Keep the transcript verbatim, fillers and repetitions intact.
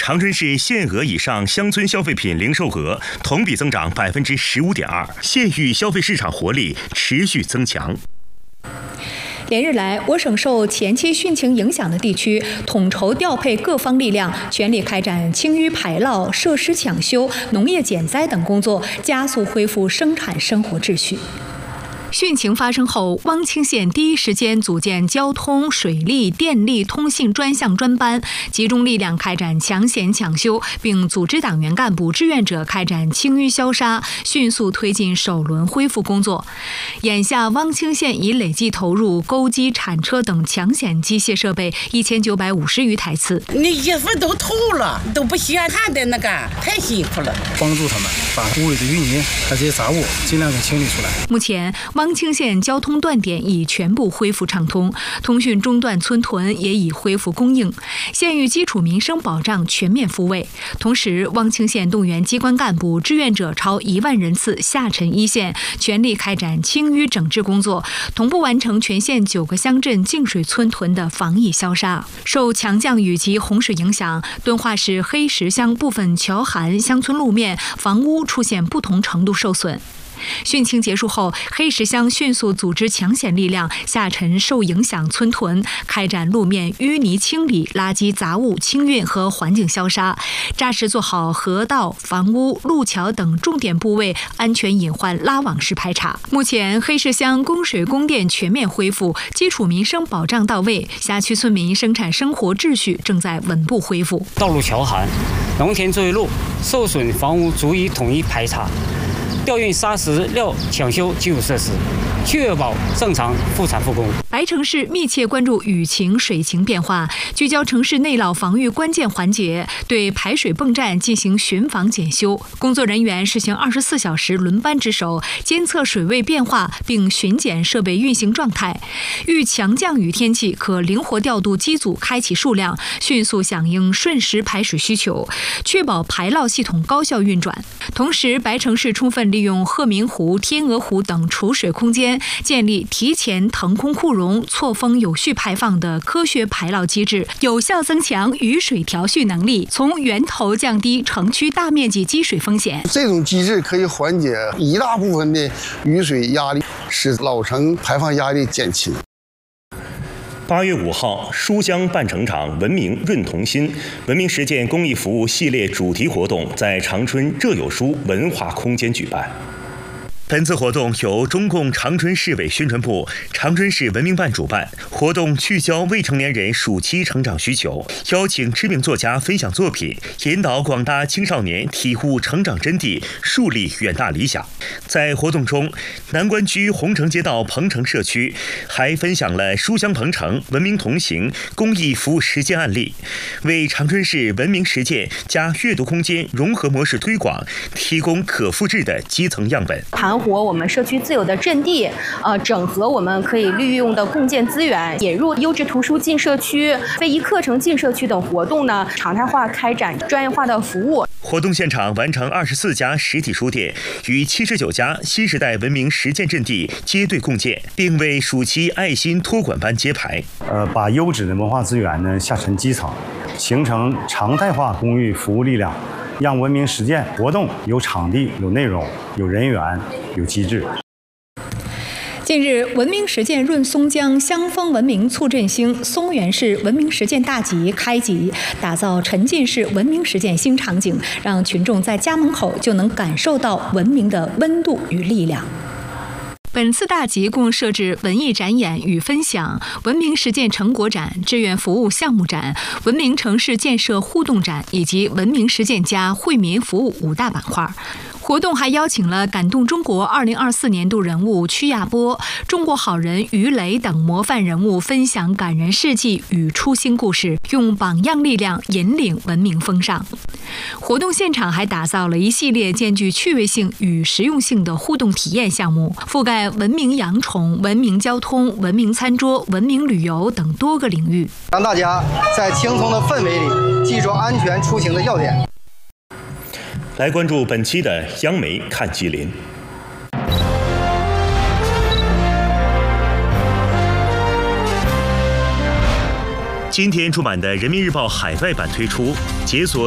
长春市县额以上乡村消费品零售额同比增长百分之十五点二，县域消费市场活力持续增强。 连日来，我省受前期汛情影响的地区，统筹调配各方力量，全力开展清淤排涝、设施抢修、农业减灾等工作，加速恢复生产生活秩序。汛情发生后，汪清县第一时间组建交通、水利、电力、通信专项专班，集中力量开展抢险抢修，并组织党员干部、志愿者开展清淤消杀，迅速推进首轮恢复工作。眼下，汪清县已累计投入钩机、铲车等抢险机械设备一千九百五十余台次。 你衣服都透了，都不稀罕的那个，太辛苦了。 帮助他们把屋里的淤泥、这些杂物尽量给清理出来。 目前，汪清县交通断点已全部恢复畅通，通讯中断村屯也已恢复供应，县域基础民生保障全面复位。同时，汪清县动员机关干部、志愿者超一万人次下沉一线，全力开展清淤整治工作，同步完成全县九个乡镇净水村屯的防疫消杀。受强降雨及洪水影响，敦化市黑石乡部分侨涵乡村路面、房屋出现不同程度受损。汛情结束后，黑石乡迅速组织抢险力量下沉受影响村屯，开展路面淤泥清理、垃圾杂物清运和环境消杀，扎实做好河道、房屋、路桥等重点部位安全隐患拉网式排查。目前，黑石乡供水供电全面恢复，基础民生保障到位，辖区村民生产生活秩序正在稳步恢复。 道路侨涵、农田作业路受损房屋逐一统一排查。调运砂石料抢修基础设施，确保正常复产复工。 白城市密切关注雨情、水情变化，聚焦城市内涝防御关键环节，对排水泵站进行巡防检修。工作人员实行二十四小时轮班值守，监测水位变化，并巡检设备运行状态。遇强降雨天气，可灵活调度机组开启数量，迅速响应瞬时排水需求，确保排涝系统高效运转。同时，白城市充分利用鹤鸣湖、天鹅湖等储水空间，建立提前腾空库容、错峰有序排放的科学排涝机制，有效增强雨水调蓄能力，从源头降低城区大面积积水风险。 这种机制可以缓解一大部分的雨水压力，使老城排放压力减轻。 八月五号，书香半城场文明润童心文明实践公益服务系列主题活动在长春这有书文化空间举办。本次活动由中共长春市委宣传部、长春市文明办主办，活动聚焦未成年人暑期成长需求，邀请知名作家分享作品，引导广大青少年体悟成长真谛，树立远大理想。在活动中，南关区红城街道鹏城社区还分享了书香鹏城文明同行公益服务实践案例，为长春市文明实践加阅读空间融合模式推广提供可复制的基层样本。 盘活我们社区自有的阵地，呃，整合我们可以利用的共建资源，引入优质图书进社区、非遗课程进社区等活动呢，常态化开展专业化的服务。 活动现场完成二十四家实体书店与七十九家新时代文明实践阵地接对共建，并为暑期爱心托管班揭牌。 呃，把优质的文化资源呢下沉基层，形成常态化公益服务力量。让文明实践活动有场地、有内容、有人员、有机制。 近日，文明实践润松江香风文明促振兴松原市文明实践大集开集，打造沉浸式文明实践新场景，让群众在家门口就能感受到文明的温度与力量。本次大集共设置文艺展演与分享、文明实践成果展、志愿服务项目展、文明城市建设互动展以及文明实践加惠民服务五大板块。活动还邀请了感动中国二零二四年度人物曲亚波、中国好人于雷等模范人物分享感人事迹与初心故事，用榜样力量引领文明风尚。活动现场还打造了一系列兼具趣味性与实用性的互动体验项目，覆盖文明养宠、文明交通、文明餐桌、文明旅游等多个领域， 让大家在轻松的氛围里记住安全出行的要点。 来关注本期的央媒看吉林。今天出版的《人民日报》海外版推出，解锁